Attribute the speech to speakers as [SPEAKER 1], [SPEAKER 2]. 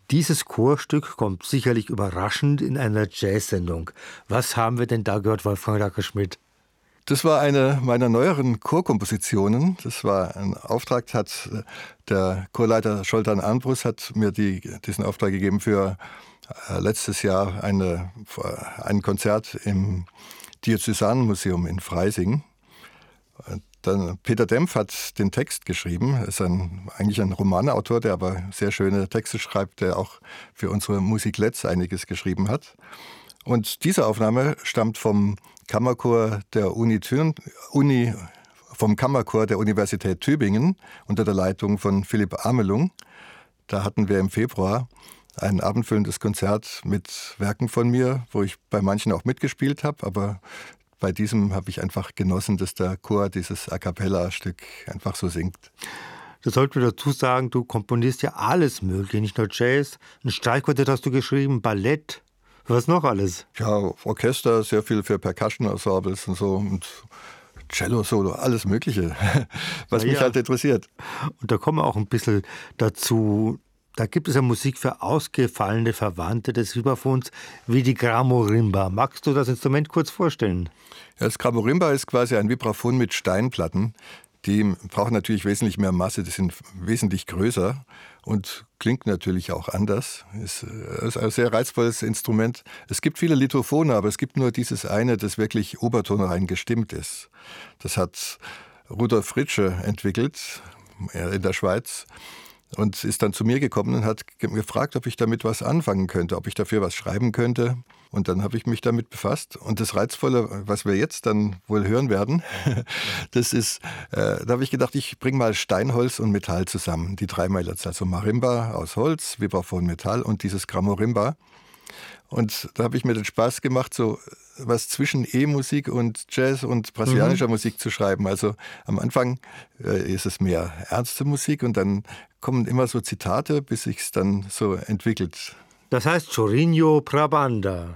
[SPEAKER 1] Dieses Chorstück kommt sicherlich überraschend in einer Jazz-Sendung. Was haben wir denn da gehört, Wolfgang Rackerschmidt?
[SPEAKER 2] Das war eine meiner neueren Chorkompositionen. Das war ein Auftrag, der Chorleiter Zoltán Ambrus hat mir diesen Auftrag gegeben für letztes Jahr ein Konzert im Diözesanmuseum in Freising. Dann Peter Dempf hat den Text geschrieben. Er ist eigentlich ein Romanautor, der aber sehr schöne Texte schreibt, der auch für unsere Musik Let's einiges geschrieben hat. Und diese Aufnahme stammt vom Kammerchor der Universität Tübingen unter der Leitung von Philipp Amelung. Da hatten wir im Februar ein abendfüllendes Konzert mit Werken von mir, wo ich bei manchen auch mitgespielt habe, aber bei diesem habe ich einfach genossen, dass der Chor dieses A Cappella-Stück einfach so singt.
[SPEAKER 1] Da sollten wir dazu sagen, du komponierst ja alles Mögliche, nicht nur Jazz. Ein Streichquartett hast du geschrieben, Ballett. Was noch alles?
[SPEAKER 2] Ja, Orchester, sehr viel für Percussion-Ensembles und so und Cello-Solo, alles Mögliche, was mich halt interessiert.
[SPEAKER 1] Und da kommen wir auch ein bisschen dazu. Da gibt es ja Musik für ausgefallene Verwandte des Vibraphons, wie die Grammorimba. Magst du das Instrument kurz vorstellen?
[SPEAKER 2] Ja, das Grammorimba ist quasi ein Vibraphon mit Steinplatten. Die brauchen natürlich wesentlich mehr Masse, die sind wesentlich größer und klingt natürlich auch anders. Ist ein sehr reizvolles Instrument. Es gibt viele Lithophone, aber es gibt nur dieses eine, das wirklich obertonrein gestimmt ist. Das hat Rudolf Fritzsche entwickelt in der Schweiz und ist dann zu mir gekommen und hat gefragt, ob ich damit was anfangen könnte, ob ich dafür was schreiben könnte. Und dann habe ich mich damit befasst. Und das Reizvolle, was wir jetzt dann wohl hören werden, das ist, da habe ich gedacht, ich bringe mal Steinholz und Metall zusammen. Die Dreimeilers, also Marimba aus Holz, Vibraphon Metall und dieses Grammorimba. Und da habe ich mir den Spaß gemacht, so was zwischen E-Musik und Jazz und brasilianischer Musik zu schreiben. Also am Anfang ist es mehr ernste Musik und dann kommen immer so Zitate, bis sich es dann so entwickelt.
[SPEAKER 1] Das heißt Chorinho pra Banda.